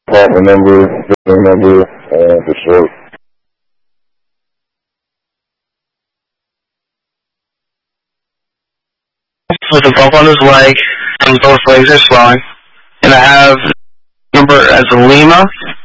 apartment number, building number, for short. With a bump on his leg, and both legs are swelling. And I have number as Lima